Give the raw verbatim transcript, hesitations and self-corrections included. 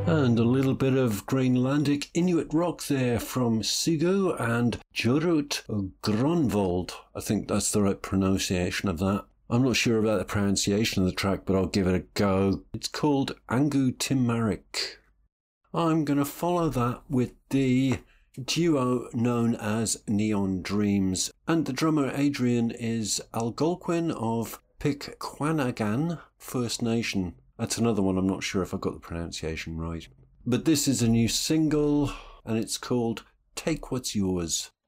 And a little bit of Greenlandic Inuit rock there from Sigurd and Jorut Gronvold. I think that's the right pronunciation of that. I'm not sure about the pronunciation of the track, but I'll give it a go. It's called Angu Timarik. I'm going to follow that with the duo known as Neon Dreams. And the drummer Adrian is Algonquin of Pikwanagan First Nation. That's another one, I'm not sure if I got the pronunciation right. But this is a new single, and it's called Take What's Yours.